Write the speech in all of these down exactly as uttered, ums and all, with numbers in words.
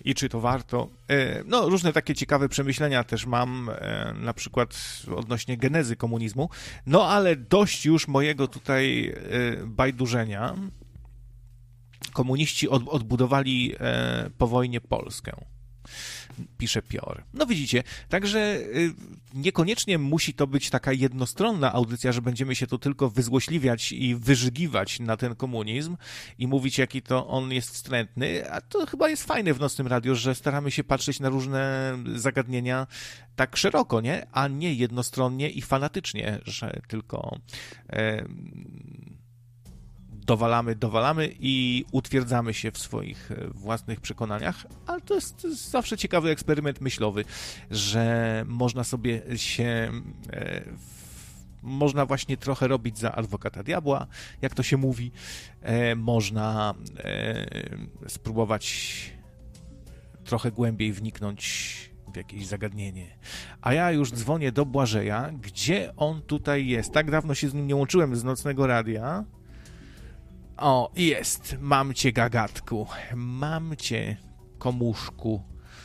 i czy to warto. No, różne takie ciekawe przemyślenia też mam, na przykład odnośnie genezy komunizmu, no ale dość już mojego tutaj bajdurzenia. Komuniści od, odbudowali po wojnie Polskę. Pisze Pior. No widzicie, także niekoniecznie musi to być taka jednostronna audycja, że będziemy się tu tylko wyzłośliwiać i wyżygiwać na ten komunizm i mówić, jaki to on jest wstrętny, a to chyba jest fajne w Nocnym Radiu, że staramy się patrzeć na różne zagadnienia tak szeroko, nie? A nie jednostronnie i fanatycznie, że tylko e, dowalamy, dowalamy i utwierdzamy się w swoich własnych przekonaniach, ale to jest, to jest zawsze ciekawy eksperyment myślowy, że można sobie się, e, w, można właśnie trochę robić za adwokata diabła, jak to się mówi, e, można e, spróbować trochę głębiej wniknąć w jakieś zagadnienie. A ja już dzwonię do Błażeja, gdzie on tutaj jest. Tak dawno się z nim nie łączyłem z Nocnego Radia. O, jest. Mam cię, gagatku. Mam cię, komuszku.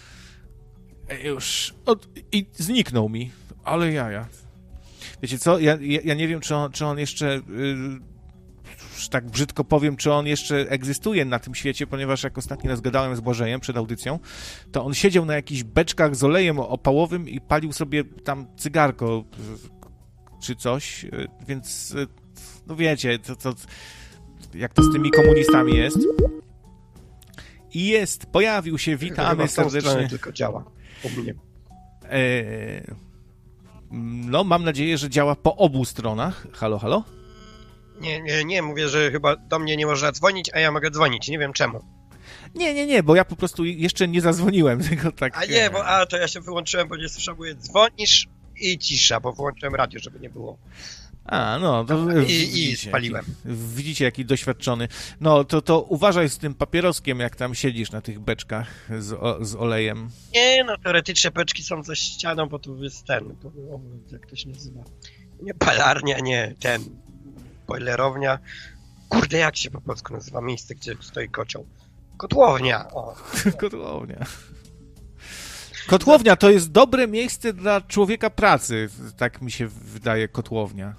Już. Od... I zniknął mi. Ale jaja. Wiecie co? Ja, ja, ja nie wiem, czy on, czy on jeszcze... Yy, tak brzydko powiem, czy on jeszcze egzystuje na tym świecie, ponieważ jak ostatnio raz gadałem z Błażejem przed audycją, to on siedział na jakichś beczkach z olejem opałowym i palił sobie tam cygarko czy coś, więc no wiecie, to, to jak to z tymi komunistami jest. I jest, pojawił się, witamy serdecznie. Tylko działa. E, no, mam nadzieję, że działa po obu stronach. Halo, halo? Nie, nie, nie, mówię, że chyba do mnie nie można dzwonić, a ja mogę dzwonić, nie wiem czemu. Nie, nie, nie, bo ja po prostu jeszcze nie zadzwoniłem, tylko tak... A nie, bo a, to ja się wyłączyłem, bo nie słyszałem, mówię, dzwonisz i cisza, bo wyłączyłem radio, żeby nie było. A, no, to I, widzicie, i spaliłem. Jaki, widzicie, jaki doświadczony. No, to, to uważaj z tym papieroskiem, jak tam siedzisz na tych beczkach z, o, z olejem. Nie, no, teoretycznie beczki są za ścianą, bo to jest ten, to, o, jak to się nazywa, nie palarnia, nie, ten, boilerownia. Kurde, jak się po polsku nazywa miejsce, gdzie stoi kocioł? Kotłownia, o. Kotłownia. Kotłownia to jest dobre miejsce dla człowieka pracy, tak mi się wydaje, kotłownia.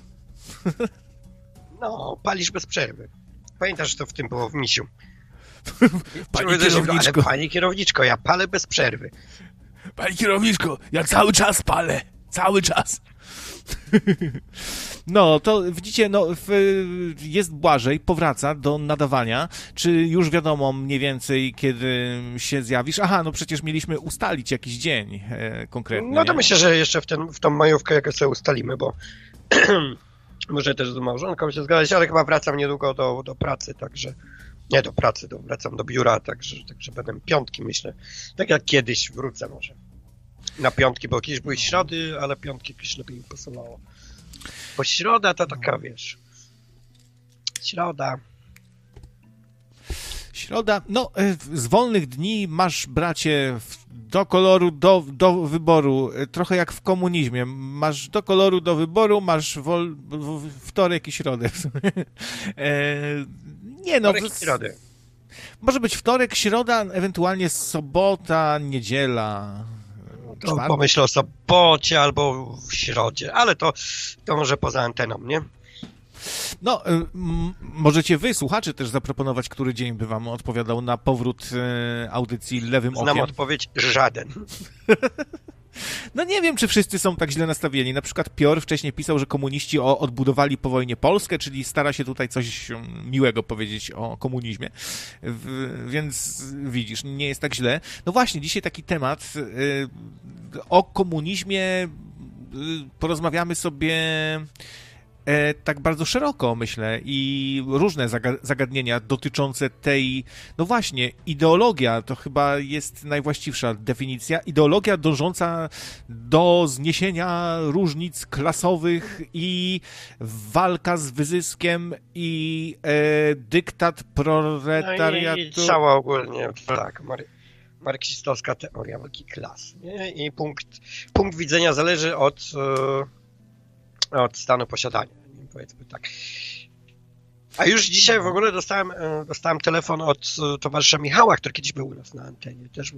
No, palisz bez przerwy. Pamiętasz, że to w tym było w Misiu? Pani kierowniczko. Ale pani kierowniczko, ja palę bez przerwy. Pani kierowniczko, ja cały czas palę. Cały czas. No, to widzicie, no, w, jest Błażej, powraca do nadawania. Czy już wiadomo mniej więcej, kiedy się zjawisz? Aha, no przecież mieliśmy ustalić jakiś dzień e, konkretny. No to myślę, że jeszcze w, ten, w tą majówkę jakoś sobie ustalimy, bo może też z małżonką się zgadać, ale chyba wracam niedługo do, do pracy, także nie do pracy, do, wracam do biura, także, także będę piątki, myślę. Tak jak kiedyś wrócę może. Na piątki, bo kiedyś były środy, ale piątki jakoś lepiej mi pasowało. Bo środa to taka, wiesz, środa. Środa, no z wolnych dni masz, bracie, do koloru, do, do wyboru, trochę jak w komunizmie. Masz do koloru, do wyboru, masz wol, wtorek i środę. e, nie no. Wtorek i środę. Może być wtorek, środa, ewentualnie sobota, niedziela. To pomyśl o sobocie albo w środzie, ale to, to może poza anteną, nie? No, y, m, możecie wy, słuchacze, też zaproponować, który dzień by wam odpowiadał na powrót y, audycji Lewym Okiem. Znam odpowiedź, żaden. No nie wiem, czy wszyscy są tak źle nastawieni. Na przykład Pior wcześniej pisał, że komuniści o, odbudowali po wojnie Polskę, czyli stara się tutaj coś miłego powiedzieć o komunizmie. W, więc widzisz, nie jest tak źle. No właśnie, dzisiaj taki temat y, o komunizmie y, porozmawiamy sobie e, tak bardzo szeroko, myślę, i różne zaga- zagadnienia dotyczące tej, no właśnie, ideologia, to chyba jest najwłaściwsza definicja, ideologia dążąca do zniesienia różnic klasowych i walka z wyzyskiem i e, dyktat proletariatu. No i, i cała ogólnie, tak, Mary. Marksistowska teoria walki klas, nie? I punkt, punkt widzenia zależy od, od stanu posiadania, nie? Powiedzmy tak. A już dzisiaj w ogóle dostałem, dostałem telefon od towarzysza Michała, który kiedyś był u nas na antenie, też